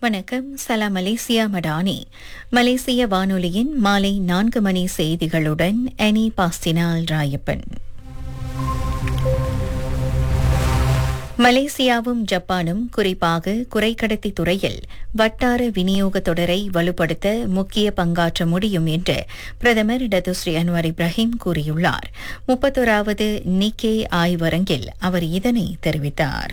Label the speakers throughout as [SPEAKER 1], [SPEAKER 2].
[SPEAKER 1] வணக்கம். சலாம் மலேசியா மடானி. மலேசிய வானொலியின் மாலை 4 மணி செய்திகளுடன் அனி பாஸ்டினால் ராயப்பன். மலேசியாவும் ஜப்பானும் குறிப்பாக குறைக்கடத்தி துறையில் வட்டார விநியோக தொடரை வலுப்படுத்த முக்கிய பங்காற்ற முடியும் என்று பிரதமர் டத்துஸ்ரீ அன்வார் இப்ராஹிம் கூறியுள்ளார். 31வது நிக்கே ஆய்வரங்கில் அவர் இதனை தெரிவித்தார்.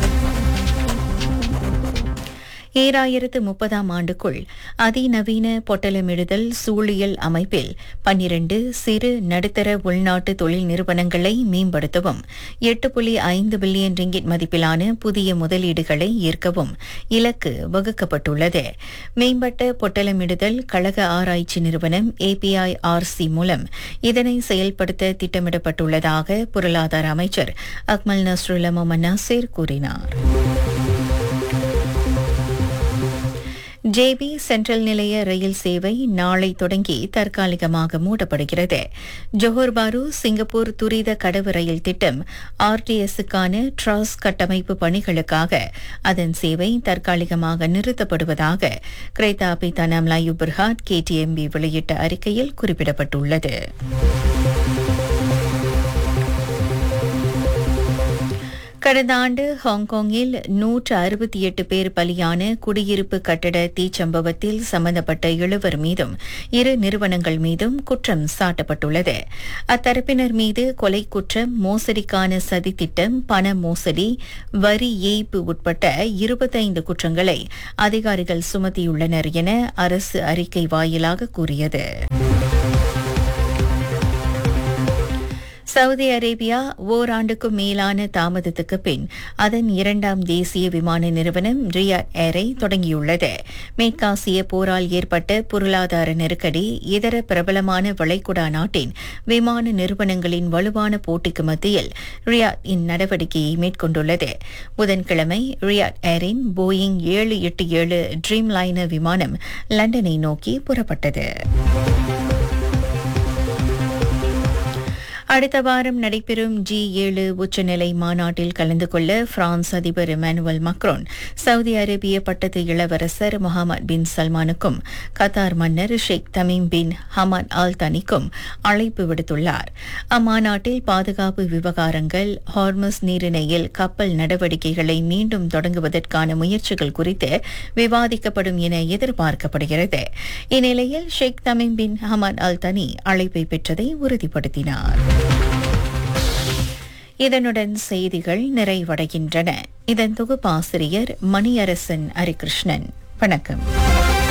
[SPEAKER 1] 2030ஆம் ஆண்டுக்குள் அதிநவீன பொட்டலமிடுதல் சூழியல் அமைப்பில் 12 சிறு நடுத்தர உள்நாட்டு தொழில் நிறுவனங்களை மேம்படுத்தவும் 8.5 பில்லியன் ரிங்கிட் மதிப்பிலான புதிய முதலீடுகளை ஈர்க்கவும் இலக்கு வகுக்கப்பட்டுள்ளது. மேம்பட்ட பொட்டலமிடுதல் கழக ஆராய்ச்சி நிறுவனம் APIRC மூலம் இதனை செயல்படுத்த திட்டமிடப்பட்டுள்ளதாக பொருளாதார அமைச்சர் அக்மல் நஸ்ருல்லா மொமன் நாசிர் கூறினார். ஜேபி சென்ட்ரல் நிலைய ரயில் சேவை நாளை தொடங்கி தற்காலிகமாக மூடப்படுகிறது. ஜோஹர் பாரு சிங்கப்பூர் துரித கடவு ரயில் திட்டம் RTS-க்கான ட்ராஸ் கட்டமைப்பு பணிகளுக்காக அதன் சேவை தற்காலிகமாக நிறுத்தப்படுவதாக கிரேத்தா பிதானா மலாயு பர்ஹாட் KTMB வெளியிட்ட அறிக்கையில் குறிப்பிடப்பட்டுள்ளது. கடந்த ஆண்டு ஹாங்காங்கில் 168 பேர் பலியான குடியிருப்பு கட்டட தீச்சம்பவத்தில் சம்பந்தப்பட்ட 7 மீதும் 2 நிறுவனங்கள் மீதும் குற்றம் சாட்டப்பட்டுள்ளது. அத்தரப்பினர் மீது கொலை குற்றம், மோசடிக்கான சதித்திட்டம், பண மோசடி, வரி ஏய்ப்பு உட்பட்ட 25 குற்றங்களை அதிகாரிகள் சுமத்தியுள்ளனர் என அரசு அறிக்கை வாயிலாக கூறியது. சவுதி அரேபியா ஓராண்டுக்கும் மேலான தாமதத்துக்கு பின் அதன் 2ஆம் தேசிய விமான நிறுவனம் ரியாட் ஏரை தொடங்கியுள்ளது. மேற்காசிய போரால் ஏற்பட்ட பொருளாதார நெருக்கடி இதர பிரபலமான வளைகுடா நாட்டின் விமான நிறுவனங்களின் வலுவான போட்டிக்கு மத்தியில் ரியாட் இந்நடவடிக்கையை மேற்கொண்டுள்ளது. புதன்கிழமை ரியாட் ஏரின் போயிங் 787 ட்ரீம் லைனர் விமானம் லண்டனை நோக்கி புறப்பட்டது. அடுத்த வாரம் நடைபெறும் G7 உச்சநிலை மாநாட்டில் கலந்து கொள்ள பிரான்ஸ் அதிபர் இமானுவேல் மக்ரோன் சவுதி அரேபிய பட்டத்து இளவரசர் முகமது பின் சல்மானுக்கும் கத்தார் மன்னர் Sheikh Tamim bin Hamad Al தனிக்கும் அழைப்பு விடுத்துள்ளார். அம்மாநாட்டில் பாதுகாப்பு விவகாரங்கள், ஹார்மஸ் நீரிணையில் கப்பல் நடவடிக்கைகளை மீண்டும் தொடங்குவதற்கான முயற்சிகள் குறித்து விவாதிக்கப்படும் என எதிர்பார்க்கப்படுகிறது. இந்நிலையில் Sheikh Tamim bin Hamad Al தனி அழைப்பை பெற்றதை உறுதிப்படுத்தினார். இதனுடன் செய்திகள் நிறைவடைகின்றன. இதன் தொகுப்பாசிரியர் மணியரசன் ஹரிகிருஷ்ணன். வணக்கம்.